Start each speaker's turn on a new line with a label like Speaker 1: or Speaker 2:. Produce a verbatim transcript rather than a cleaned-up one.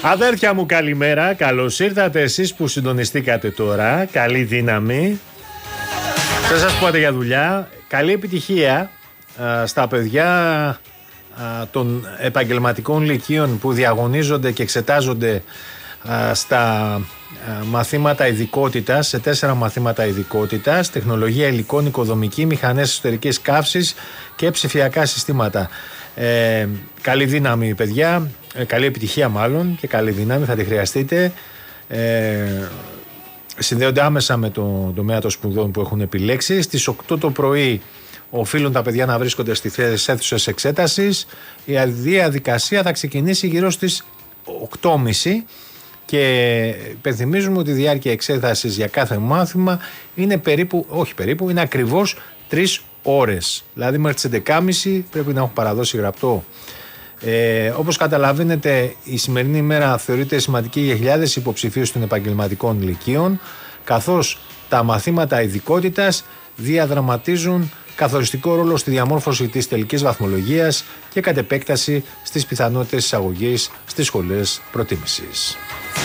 Speaker 1: Αδέρφια μου, καλημέρα. Καλώς ήρθατε εσείς που συντονιστήκατε τώρα. Καλή δύναμη. Θα σας πω για δουλειά. Καλή επιτυχία α, στα παιδιά α, των επαγγελματικών λυκείων που διαγωνίζονται και εξετάζονται α, στα α, μαθήματα ειδικότητας, σε τέσσερα μαθήματα ειδικότητας, τεχνολογία υλικών, οικοδομική, μηχανές εσωτερικής καύσης και ψηφιακά συστήματα. Ε, καλή δύναμη, παιδιά, ε, καλή επιτυχία μάλλον και καλή δύναμη, θα τη χρειαστείτε. Ε, συνδέονται άμεσα με το τομέα των σπουδών που έχουν επιλέξει. Στις οκτώ το πρωί οφείλουν τα παιδιά να βρίσκονται στις αίθουσες εξέτασης. Η διαδικασία θα ξεκινήσει γύρω στις οκτώ και μισή και υπενθυμίζουμε ότι η διάρκεια εξέτασης για κάθε μάθημα είναι περίπου, όχι περίπου, είναι ακριβώς τρεις ώρες. Δηλαδή μέχρι τις έντεκα και μισή πρέπει να έχω παραδώσει γραπτό. Ε, όπως καταλαβαίνετε, η σημερινή ημέρα θεωρείται σημαντική για χιλιάδες υποψηφίους των επαγγελματικών λυκείων, καθώς τα μαθήματα ειδικότητας διαδραματίζουν καθοριστικό ρόλο στη διαμόρφωση της τελικής βαθμολογίας και κατ' επέκταση στις πιθανότητες εισαγωγής στις σχολές προτίμησης.